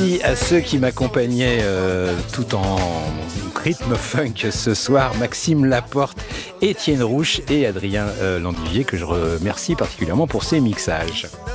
Merci à ceux qui m'accompagnaient tout en rythme funk ce soir, Maxime Laporte, Étienne Rouche et Adrien Landivier, que je remercie particulièrement pour ses mixages.